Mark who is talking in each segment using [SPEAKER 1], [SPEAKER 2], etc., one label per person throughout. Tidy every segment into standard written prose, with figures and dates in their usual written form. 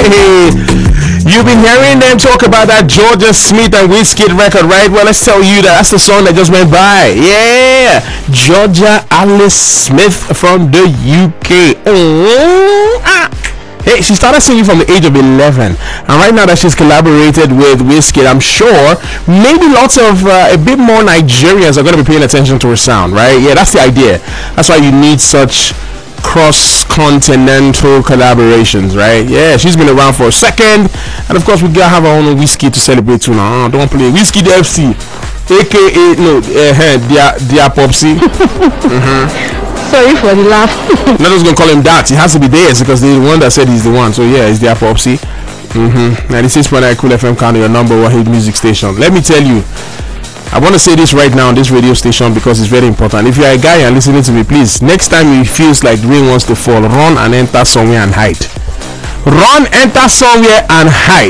[SPEAKER 1] You've been hearing them talk about that Georgia Smith and Wizkid record, right? Well, let's tell you that's the song that just went by. Yeah, Georgia Alice Smith from the UK. Hey, she started singing from the age of 11, and right now that she's collaborated with Wizkid, I'm sure maybe lots of a bit more Nigerians are going to be paying attention to her sound, right? Yeah, that's the idea. That's why you need such cross-continental collaborations, right? Yeah, she's been around for a second, and of course we gotta have our own Wizkid to celebrate too now. Don't play Wizkid FC, aka dear Popsy.
[SPEAKER 2] Sorry for the laugh.
[SPEAKER 1] Not just gonna call him that. He has to be theirs because they're the one that said he's the one. So yeah, it's dear Popsy. 96.9 Cool FM Kano, your number one hit music station. Let me tell you, I want to say this right now on this radio station because it's very important. If you're a guy and listening to me, please, next time it feels like the rain wants to fall, run and enter somewhere and hide. Run, enter somewhere and hide.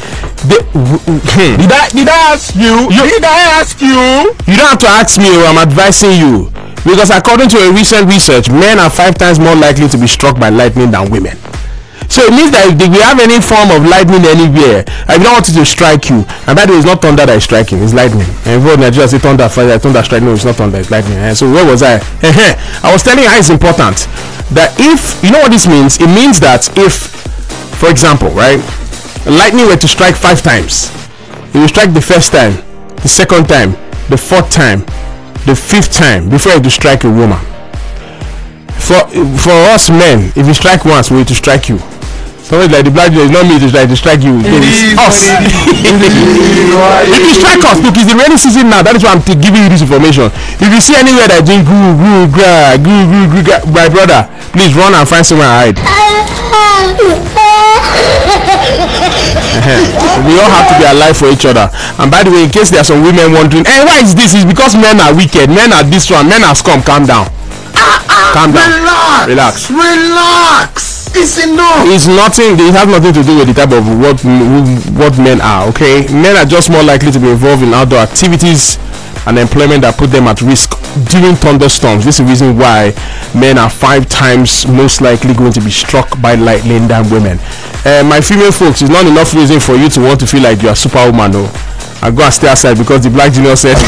[SPEAKER 1] Did I ask you? Did I ask you? You don't have to ask me, I'm advising you. Because according to a recent research, men are 5 times more likely to be struck by lightning than women. So it means that if we have any form of lightning anywhere, I don't want it to strike you. And by the way, it's not thunder that is striking, it's lightning. And for Nigeria, say thunder, fire, thunder strike. No, it's not thunder, it's lightning. So where was I? I was telling you how it's important that if you know what this means, it means that if, for example, right, lightning were to strike 5 times, it will strike the first time, the second time, the 4th time, the 5th time before it will strike a woman. For us men, if you strike once, we will to strike you. Somebody like the black is not me to strike you. It's us. If you strike us, look, it's the rainy season now. That is why I'm giving you this information. If you see anywhere that doing my brother, please run and find somewhere to hide. We all have to be alive for each other. And by the way, in case there are some women wondering, hey, why is this? It's because men are wicked. Men are this one. Men are scum. Calm down. Calm down. Relax. It's enough. It's nothing. It has nothing to do with the type of what men are. Okay, men are just more likely to be involved in outdoor activities and employment that put them at risk during thunderstorms. This is the reason why men are 5 times most likely going to be struck by lightning than women. My female folks, it's not enough reason for you to want to feel like you are superwoman. No, I go and stay outside because the black junior said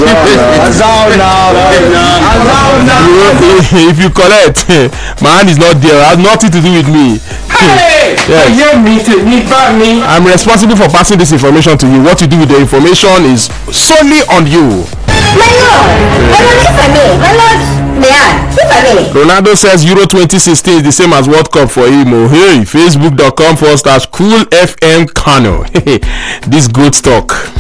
[SPEAKER 1] if you collect, my hand is not there. It has nothing to do with me.
[SPEAKER 3] Hey! Yes.
[SPEAKER 1] I'm responsible for passing this information to you. What you do with the information is solely on you. Ronaldo says Euro 2016 is the same as World Cup for him. Oh, hey, facebook.com/coolfmkano. This good talk.